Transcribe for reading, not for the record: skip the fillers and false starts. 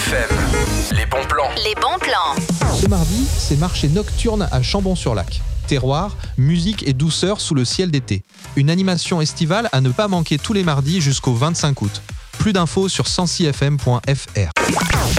FM. Les bons plans. Les bons plans. Ce mardi, c'est marché nocturne à Chambon-sur-Lac. Terroir, musique et douceur sous le ciel d'été. Une animation estivale à ne pas manquer tous les mardis jusqu'au 25 août. Plus d'infos sur 106fm.fr.